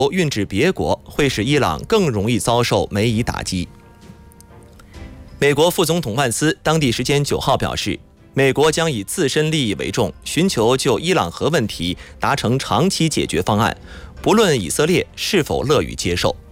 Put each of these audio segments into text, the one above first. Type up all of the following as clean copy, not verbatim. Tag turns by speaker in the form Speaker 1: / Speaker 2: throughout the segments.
Speaker 1: 运至别国，会使伊朗更容易遭受美以打击。美国副总统万斯当地时间9号表示，美国将以自身利益为重，寻求就伊朗核问题达成长期解决方案，不论以色列是否乐于接受。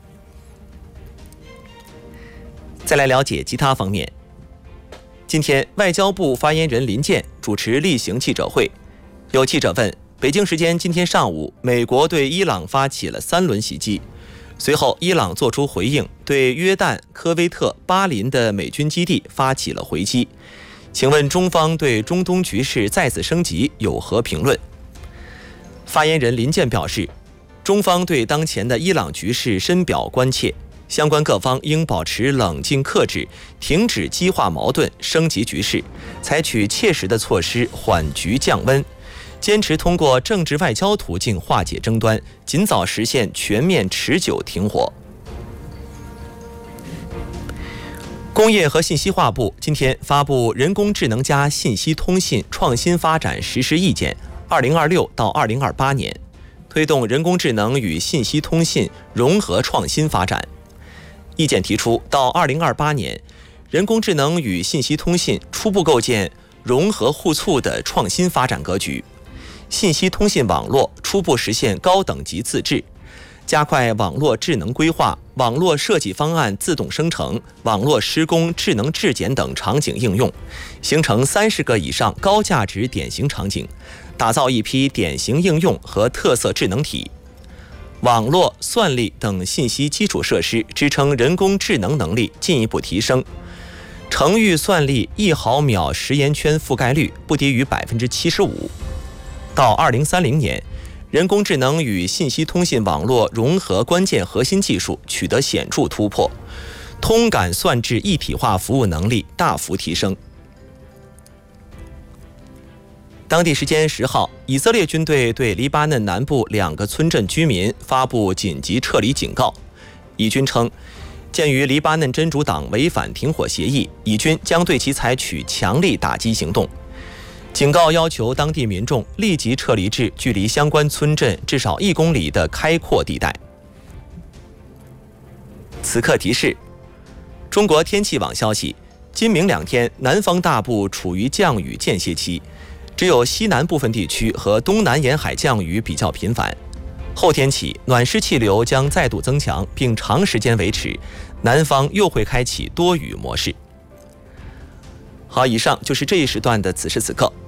Speaker 1: 再来了解其他方面。今天，外交部发言人林健主持例行记者会，有记者问，北京时间今天上午，美国对伊朗发起了3轮袭击，随后伊朗作出回应，对约旦、科威特、巴林的美军基地发起了回击。请问中方对中东局势再次升级有何评论？发言人林健表示，中方对当前的伊朗局势深表关切，相关各方应保持冷静克制，停止激化矛盾、升级局势，采取切实的措施缓局降温，坚持通过政治外交途径化解争端，尽早实现全面持久停火。工业和信息化部今天发布《人工智能加信息通信创新发展实施意见（2026到2028年）》，推动人工智能与信息通信融合创新发展。意见提出，到2028年，人工智能与信息通信初步构建融合互促的创新发展格局，信息通信网络初步实现高等级自治，加快网络智能规划、网络设计方案自动生成、网络施工智能质检等场景应用，形成30个以上高价值典型场景，打造一批典型应用和特色智能体。网络、算力等信息基础设施支撑人工智能能力进一步提升，程域算力1毫秒时延圈覆盖率不低于75%。到2030年，人工智能与信息通信网络融合关键核心技术取得显著突破，通感算质一体化服务能力大幅提升。当地时间10号，以色列军队对黎巴嫩南部2个村镇居民发布紧急撤离警告。以军称，鉴于黎巴嫩真主党违反停火协议，以军将对其采取强力打击行动。警告要求当地民众立即撤离至距离相关村镇至少1公里的开阔地带。此刻提示：中国天气网消息，今明2天南方大部处于降雨间歇期，只有西南部分地区和东南沿海降雨比较频繁。后天起，暖湿气流将再度增强，并长时间维持，南方又会开启多雨模式。好，以上就是这一时段的此时此刻。